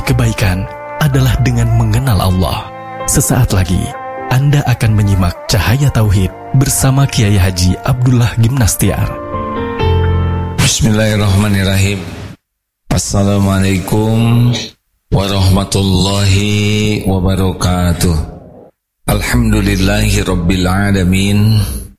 kebaikan adalah dengan mengenal Allah. Sesaat lagi, Anda akan menyimak Cahaya Tauhid bersama Kiai Haji Abdullah Gimnastiar. Bismillahirrahmanirrahim. Assalamualaikum warahmatullahi wabarakatuh. Alhamdulillahi rabbil alamin.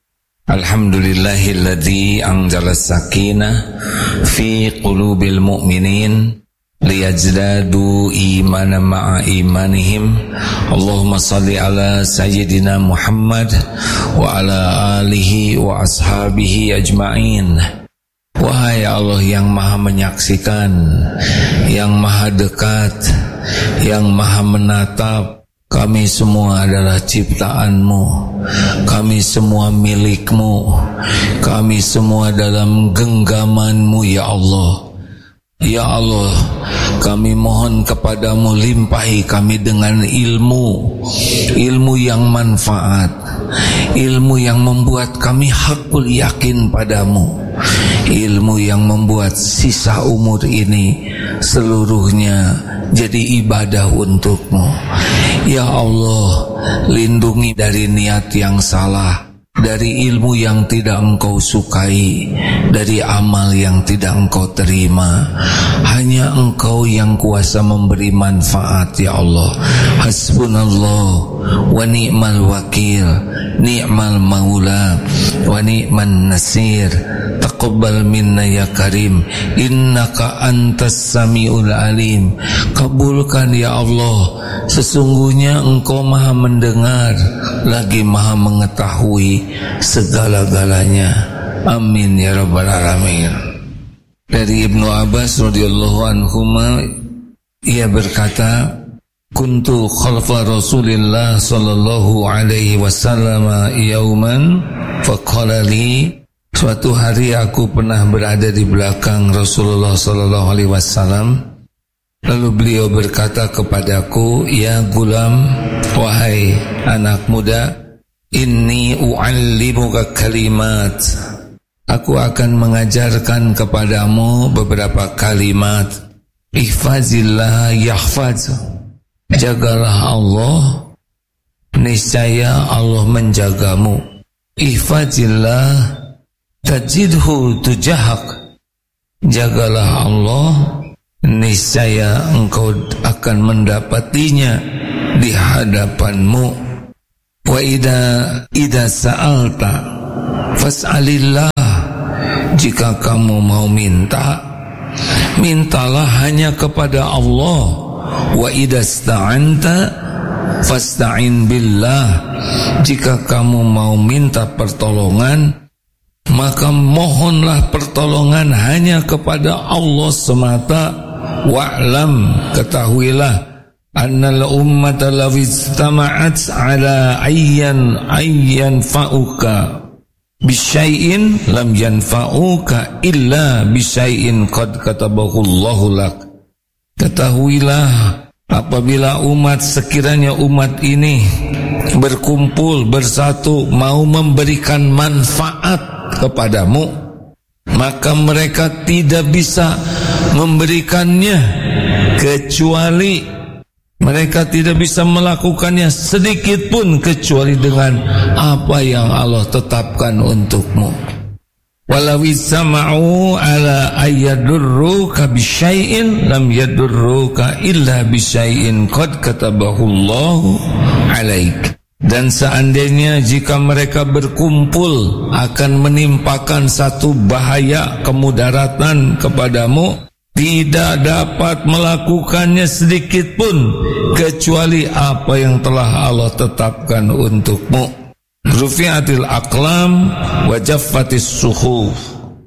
Alhamdulillahilladzi anzala sakinah fi qulubil mu'minin liyazdadu imanan ma'a imanihim. Allahumma salli ala sayyidina Muhammad wa ala alihi wa ashabihi ajma'in. Wahai Allah yang maha menyaksikan, yang maha dekat, yang maha menatap, kami semua adalah ciptaan-Mu, kami semua milik-Mu, kami semua dalam genggaman-Mu ya Allah. Ya Allah, kami mohon kepadamu limpahi kami dengan ilmu yang manfaat, ilmu yang membuat kami hakul yakin padamu, ilmu yang membuat sisa umur ini seluruhnya jadi ibadah untukmu. Ya Allah, lindungi dari niat yang salah, dari ilmu yang tidak Engkau sukai, dari amal yang tidak Engkau terima. Hanya Engkau yang kuasa memberi manfaat ya Allah. Hasbunallah wa ni'mal wakil, ni'mal maula wa ni'man nasir. Taqabbal minna ya karim, innaka antas sami'ul alim. Kabulkan ya Allah, sesungguhnya Engkau maha mendengar lagi maha mengetahui segala-galanya. Amin ya rabbal alamin. Dari Ibnu Abbas radhiyallahu anhuma, ia berkata, kuntu khalfa Rasulillah sallallahu alaihi wasallam yauman faqala li, suatu hari aku pernah berada di belakang Rasulullah sallallahu alaihi wasallam, lalu beliau berkata kepadaku, ya gulam, wahai anak muda, inni u'allimuka kalimat, aku akan mengajarkan kepadamu beberapa kalimat. Ihfazillah yahfaz, jagalah Allah, niscaya Allah menjagamu. Ihfazillah tajidhu tujahak, jagalah Allah, niscaya engkau akan mendapatinya di hadapanmu. Wa idza sa'alta fas'alillah, jika kamu mau minta, mintalah hanya kepada Allah. Wa idza sta'anta fasta'in billah, jika kamu mau minta pertolongan, maka mohonlah pertolongan hanya kepada Allah semata. Wa'lam, ketahuilah, annal ummata law istama'at ala ayyan fa'uka bisyai'in lam yanfa'uka illa bisyai'in qad katabahu Allahu lak. Ketahuilah, apabila umat, sekiranya umat ini berkumpul bersatu mau memberikan manfaat kepadamu, maka mereka tidak bisa memberikannya kecuali, mereka tidak bisa melakukannya sedikit pun kecuali dengan apa yang Allah tetapkan untukmu. Walau istama'u ala ayyadurruka bisyai'in lam yadurruka illa bisyai'in qad katabahu Allahu alaik. Dan seandainya jika mereka berkumpul akan menimpakan satu bahaya kemudaratan kepadamu, tidak dapat melakukannya sedikit pun kecuali apa yang telah Allah tetapkan untukmu. Rufi'atil aqlam wa jaffatis suhuf,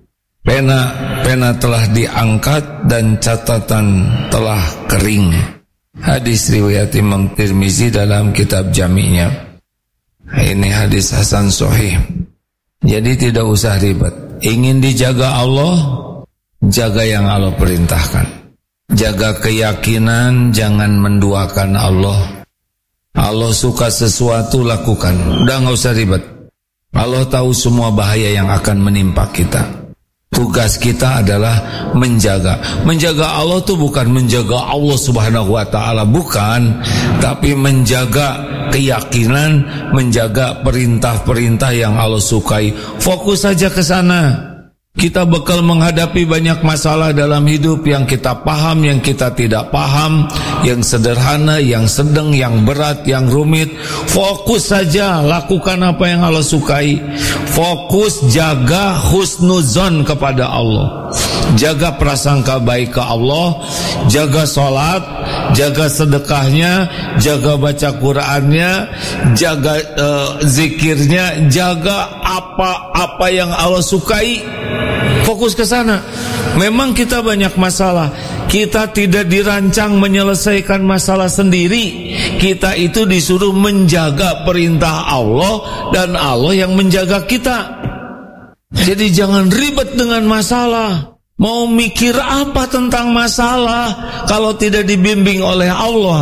pena telah diangkat dan catatan telah kering. Hadis riwayat Imam Tirmizi dalam kitab Jami'nya. Ini hadis hasan sahih. Jadi tidak usah ribet. Ingin dijaga Allah, jaga yang Allah perintahkan. Jaga keyakinan, jangan menduakan Allah. Allah suka sesuatu, lakukan. Udah gak usah ribet. Allah tahu semua bahaya yang akan menimpa kita. Tugas kita adalah menjaga. Menjaga Allah itu bukan menjaga Allah Subhanahu wa ta'ala, bukan, tapi menjaga keyakinan, menjaga perintah-perintah yang Allah sukai. Fokus saja ke sana. Kita bakal menghadapi banyak masalah dalam hidup, yang kita paham, yang kita tidak paham, yang sederhana, yang sedang, yang berat, yang rumit. Fokus saja, lakukan apa yang Allah sukai. Fokus jaga husnuzon kepada Allah, jaga prasangka baik ke Allah, jaga sholat, jaga sedekahnya, jaga baca Qur'annya, jaga zikirnya, jaga apa yang Allah sukai. Fokus ke sana. Memang kita banyak masalah. Kita tidak dirancang menyelesaikan masalah sendiri. Kita itu disuruh menjaga perintah Allah, dan Allah yang menjaga kita. Jadi jangan ribet dengan masalah. Mau mikir apa tentang masalah kalau tidak dibimbing oleh Allah?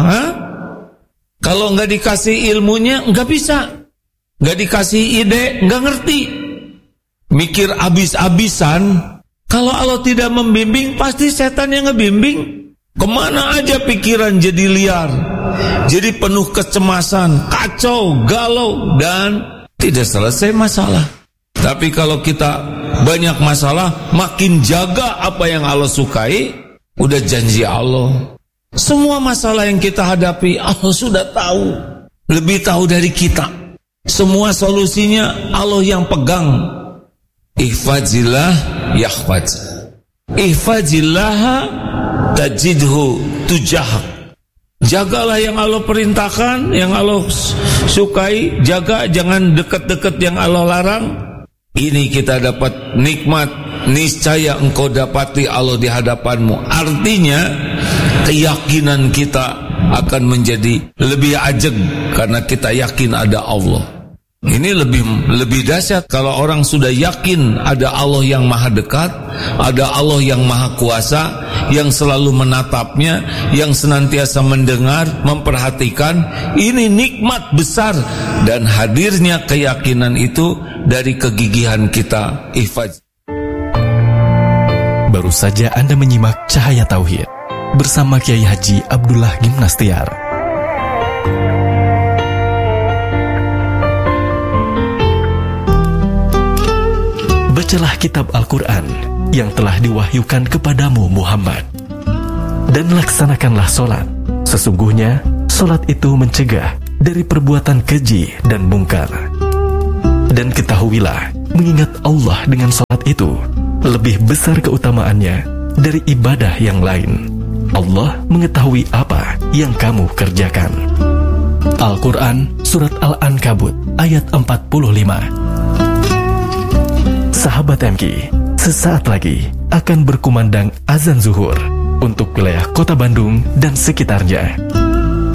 Kalau nggak dikasih ilmunya, nggak bisa. Nggak dikasih ide, nggak ngerti. Mikir abis-abisan, kalau Allah tidak membimbing, pasti setan yang ngebimbing. Kemana aja pikiran jadi liar, jadi penuh kecemasan, kacau, galau, dan tidak selesai masalah. Tapi kalau kita banyak masalah, makin jaga apa yang Allah sukai, udah janji Allah. Semua masalah yang kita hadapi, Allah sudah tahu, lebih tahu dari kita. Semua solusinya Allah yang pegang. Ihfazillah yahfaz, ihfazillah tajidhu tujahak. Jagalah yang Allah perintahkan, yang Allah sukai, jaga, jangan dekat-dekat yang Allah larang. Ini kita dapat nikmat, niscaya engkau dapati Allah di hadapanmu. Artinya keyakinan kita akan menjadi lebih ajeg karena kita yakin ada Allah. Ini lebih dahsyat kalau orang sudah yakin ada Allah yang maha dekat, ada Allah yang maha kuasa, yang selalu menatapnya, yang senantiasa mendengar, memperhatikan. Ini nikmat besar, dan hadirnya keyakinan itu dari kegigihan kita. Ihfaz. Baru saja Anda menyimak Cahaya Tauhid bersama Kiai Haji Abdullah Gimnastiar. Bacalah kitab Al-Quran yang telah diwahyukan kepadamu Muhammad, dan laksanakanlah solat. Sesungguhnya solat itu mencegah dari perbuatan keji dan mungkar. Dan ketahuilah, mengingat Allah dengan solat itu lebih besar keutamaannya dari ibadah yang lain. Allah mengetahui apa yang kamu kerjakan. Al-Quran Surat Al-Ankabut ayat 45. Sahabat MK, sesaat lagi akan berkumandang azan zuhur untuk wilayah Kota Bandung dan sekitarnya.